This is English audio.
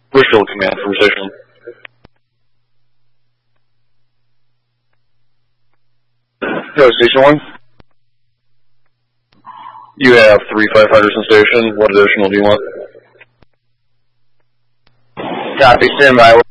Richfield Command from station. Hello, Station 1. You have 3 firefighters in station. What additional do you want? Copy, stand by.